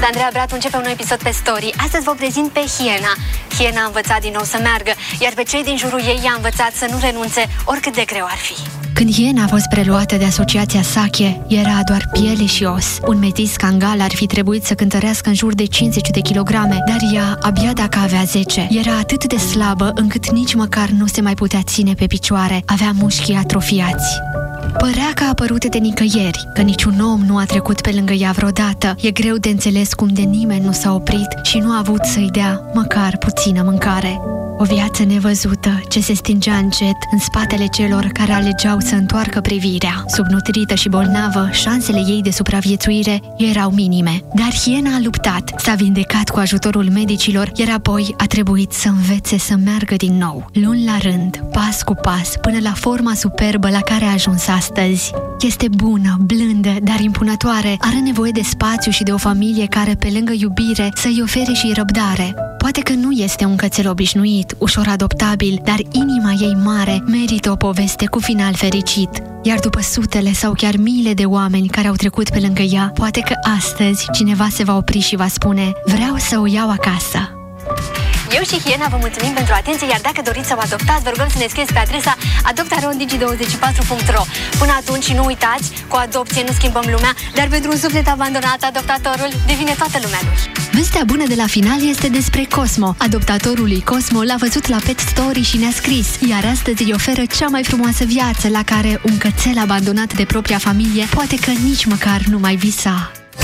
Sunt Andreea Bratu, începe un nou episod pe Story. Astăzi vă prezint pe Hiena. Hiena a învățat din nou să meargă, iar pe cei din jurul ei i-a învățat să nu renunțe, oricât de greu ar fi. Când Hiena a fost preluată de asociația Sake, era doar piele și os. Un metis kangal ar fi trebuit să cântărească în jur de 50 de kilograme, dar ea, abia dacă avea 10, era atât de slabă încât nici măcar nu se mai putea ține pe picioare. Avea mușchii atrofiați. Părea că a apărut de nicăieri, că niciun om nu a trecut pe lângă ea vreodată. E greu de înțeles cum de nimeni nu s-a oprit și nu a avut să-i dea măcar puțină mâncare. O viață nevăzută ce se stingea încet în spatele celor care alegeau să întoarcă privirea. Subnutrită și bolnavă, șansele ei de supraviețuire erau minime. Dar Hiena a luptat, s-a vindecat cu ajutorul medicilor, iar apoi a trebuit să învețe să meargă din nou, luni la rând, pas cu pas, până la forma superbă la care a ajuns astăzi. Este bună, blândă, dar impunătoare. Are nevoie de spațiu și de o familie care, pe lângă iubire, să-i ofere și răbdare. Poate că nu este un cățel obișnuit, ușor adoptabil, dar inima ei mare merită o poveste cu final fericit. Iar după sutele sau chiar miile de oameni care au trecut pe lângă ea, poate că astăzi cineva se va opri și va spune: vreau să o iau acasă. Eu și Hiena vă mulțumim pentru atenție, iar dacă doriți să o adoptați, vă rugăm să ne scrieți pe adresa adoptarondigi24.ro. Până atunci, nu uitați, cu adopție nu schimbăm lumea, dar pentru un suflet abandonat, adoptatorul devine toată lumea lui. Vestea bună de la final este despre Cosmo. Adoptatorul lui Cosmo l-a văzut la Pet Story și ne-a scris, iar astăzi îi oferă cea mai frumoasă viață la care un cățel abandonat de propria familie poate că nici măcar nu mai visa.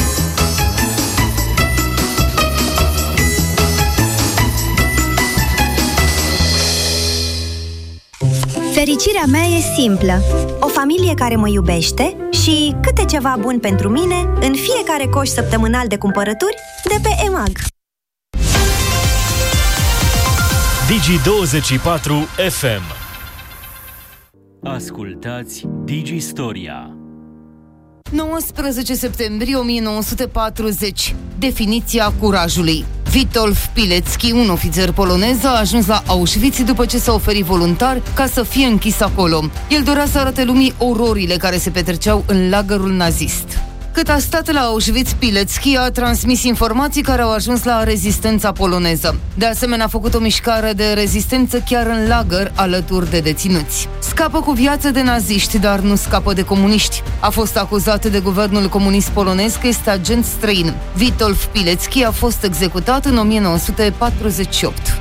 Fericirea mea e simplă. O familie care mă iubește și câte ceva bun pentru mine în fiecare coș săptămânal de cumpărături de pe EMAG. Digi24 FM. Ascultați Digistoria. 19 septembrie 1940. Definiția curajului. Witold Pilecki, un ofițer polonez, a ajuns la Auschwitz după ce s-a oferit voluntar ca să fie închis acolo. El dorea să arate lumii ororile care se petreceau în lagărul nazist. Cât a stat la Auschwitz, Pilecki a transmis informații care au ajuns la rezistența poloneză. De asemenea, a făcut o mișcare de rezistență chiar în lagăr, alături de deținuți. Scapă cu viață de naziști, dar nu scapă de comuniști. A fost acuzat de guvernul comunist polonez că este agent străin. Witold Pilecki a fost executat în 1948.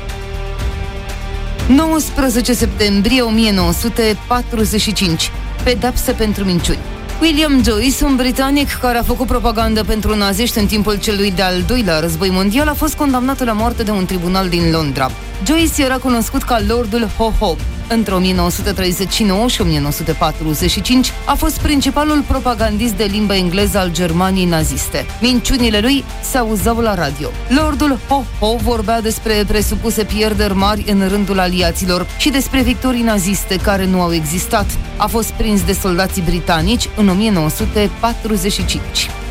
19 septembrie 1945. Pedapsă pentru minciuni. William Joyce, un britanic care a făcut propagandă pentru naziști în timpul celui de-al doilea război mondial, a fost condamnat la moarte de un tribunal din Londra. Joyce era cunoscut ca Lordul Ho-Ho. Între 1939 și 1945 a fost principalul propagandist de limba engleză al Germaniei naziste. Minciunile lui se auzeau la radio. Lordul Ho-Ho vorbea despre presupuse pierderi mari în rândul aliaților și despre victorii naziste care nu au existat. A fost prins de soldații britanici în 1945.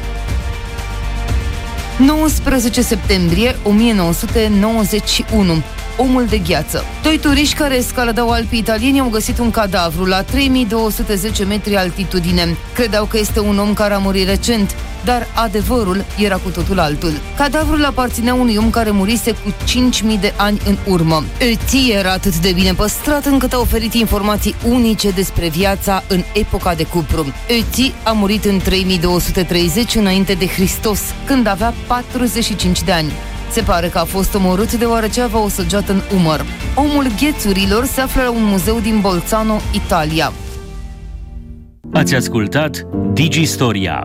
19 septembrie 1991. Omul de gheață. Doi turiști care escaladau Alpii italieni au găsit un cadavru la 3210 metri altitudine. Credeau că este un om care a murit recent, dar adevărul era cu totul altul. Cadavrul aparținea unui om care murise cu 5000 de ani în urmă. Ötzi era atât de bine păstrat încât a oferit informații unice despre viața în epoca de cupru. Ötzi a murit în 3230 înainte de Hristos, când avea 45 de ani. Se pare că a fost omorât deoarece avea o săgeată în umăr. Omul ghețurilor se află la un muzeu din Bolzano, Italia. Ați ascultat Digistoria.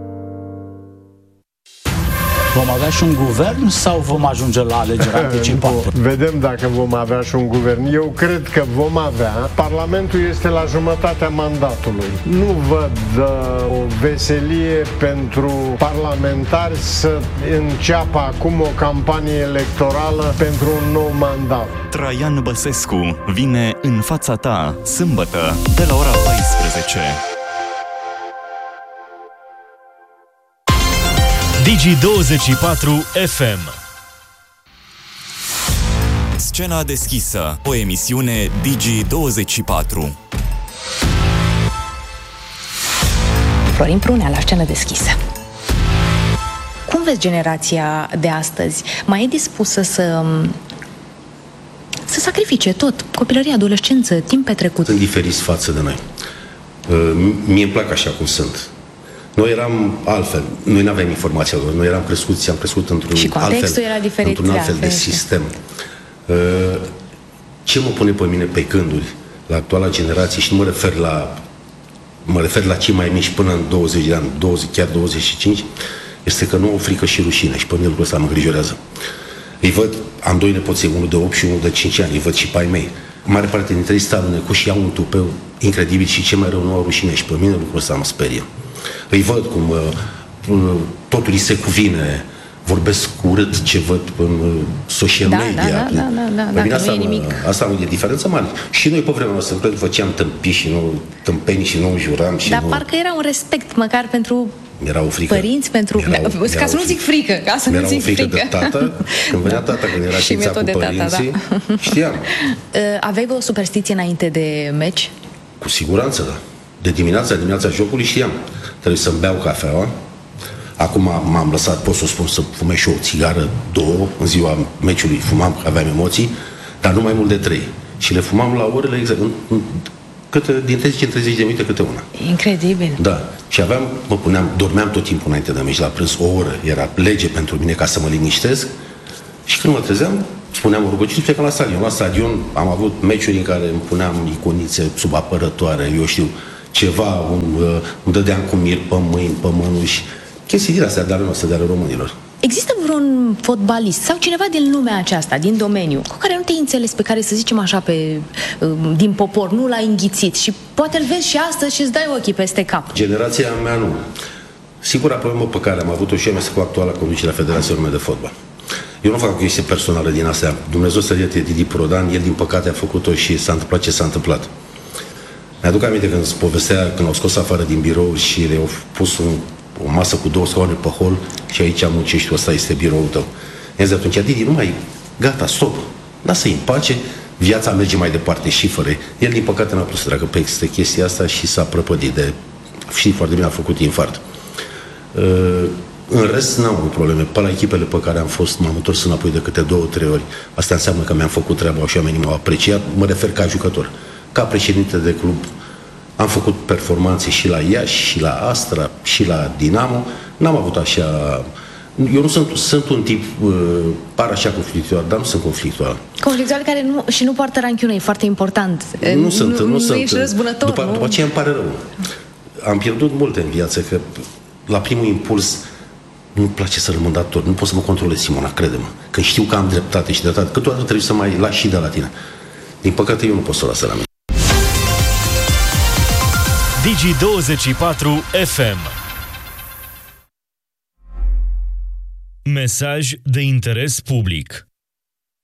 Vom avea și un guvern sau vom ajunge la alegeri anticipate? Vedem dacă vom avea și un guvern. Eu cred că vom avea. Parlamentul este la jumătatea mandatului. Nu văd o veselie pentru parlamentari să înceapă acum o campanie electorală pentru un nou mandat. Traian Băsescu vine în fața ta sâmbătă de la ora 14. Digi24 FM. Scena deschisă, o emisiune Digi24. Florin Prunea la Scenă deschisă. Cum Cum vezi generația de astăzi? Mai e dispusă să sacrifice tot, copilărie, adolescență, timp petrecut? Sunt diferiți față de noi. Mie îmi plac așa cum sunt. Noi eram altfel, noi nu aveam informația lor, noi am crescut într-un altfel de sistem. Ce mă pune pe mine pe gânduri la actuala generație, și nu mă refer la cei mai mici până în 20 de ani, 20, chiar 25, este că nu au frică și rușine, și pe mine lucrul ăsta mă îngrijorează. Îi văd, am doi nepoței, unul de 8 și unul de 5 ani, îi văd și pe ai mei. Mare parte dintre ei stau alunecuși și iau un tupeu incredibil și ce mai rău nu au rușine, și pe mine lucrul ăsta mă sperie. Îi văd cum totul îi se cuvine, vorbesc urât ce văd în social media. Asta nu e diferență mare. Și noi pe vremea noastră făceam tâmpii și tâmpenii și nu juram. Dar parcă era un respect măcar pentru părinți, pentru... Ca să nu zic frică, Era o frică de tata, când venea tata, când era știința cu părinții, știam. Aveai o superstiție înainte de meci? Cu siguranță, da. De dimineața jocului știam. Trebuie să-mi beau cafeaua. Acum m-am lăsat, pot să spun, să fumez și o țigară, 2, în ziua meciului fumam, aveam emoții, dar nu mai mult de 3. Și le fumam la orele exact, din 30 în 30 de minute câte una. Incredibil. Da. Și dormeam tot timpul înainte de meci, la prânz, o oră. Era lege pentru mine ca să mă liniștesc. Și când mă trezeam, spuneam o rugăciune și plecam la stadion. La stadion am avut meciuri în care îmi puneam iconițe sub apărătoare, eu știu, ceva, îmi dădeam cu mir pe mâini, pe mânuși, chestii din astea de ale noastre, de ale românilor. Există vreun fotbalist sau cineva din lumea aceasta, din domeniu, cu care nu te-ai înțeles, pe care, să zicem așa, din popor, nu l-ai înghițit și poate îl vezi și astăzi și îți dai ochii peste cap? Generația mea nu. Singura problemă pe care am avut-o și eu este cu actuala conducere a Federației Române de Fotbal. Eu nu fac o chestie personală din astea. Dumnezeu să ierte Didi Prodan, el din păcate a făcut-o și s-a întâmplat ce s-a întâmplat. Mi-aduc aminte când îți povestea, când au scos afară din birou și le-au pus o masă cu 2 scaune pe hol și aici muncești tu, ăsta este biroul tău. I-am zis atunci, Didi, nu mai, gata, stop, lasă-i în pace, viața merge mai departe și fără. El, din păcate, n-a putut să treacă pe chestia asta și s-a prăpădit de... Și foarte bine a făcut infart. În rest, n-am avut probleme. Pe la echipele pe care am fost, m-am întors înapoi de câte 2-3 ori. Asta înseamnă că mi-am făcut treaba și oamenii m-au apreciat. Mă refer ca jucător. Ca președinte de club am făcut performanțe și la Iași, și la Astra, și la Dinamo. N-am avut așa... Eu nu sunt un tip, par așa conflictual, dar nu sunt conflictual. Conflictual care nu poartă ranchiună, e foarte important. Nu sunt. Ești răzbunător, după aceea îmi pare rău. Am pierdut multe în viață, că la primul impuls nu-mi place să rămân dator. Nu pot să mă controlez, Simona, crede-mă. Când știu că am dreptate și dreptate, câteodată trebuie să mai lași și de la tine. Din păcate, eu nu pot să o las la mine. Digi24 FM. Mesaj de interes public.